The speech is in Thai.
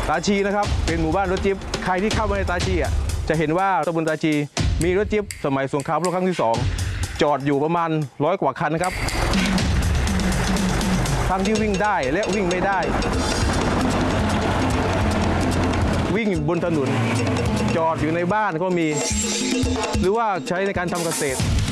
ตาชีนะครับเป็นหมู่บ้านรถจิ๊บใครที่เข้ามาในตาชีจะเห็นว่าตำบลตาชีมีรถจิ๊บสมัยสงครามโลกครั้งที่2จอดอยู่ประมาณ100 กว่าคันนะครับทั้งที่วิ่งได้และวิ่งไม่ได้วิ่งบนถนนจอดอยู่ในบ้านก็มีหรือว่าใช้ในการทำเกษตร